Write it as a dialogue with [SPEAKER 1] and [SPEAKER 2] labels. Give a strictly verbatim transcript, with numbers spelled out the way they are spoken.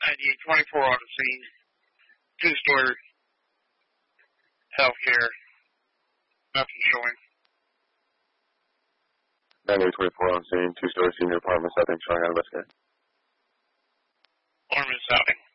[SPEAKER 1] ninety-eight twenty-four on the scene. Two-story healthcare. Nothing showing.
[SPEAKER 2] ninety-eight twenty-four on scene. Two-story senior apartment setting showing on investigate.
[SPEAKER 1] Alarm is outing.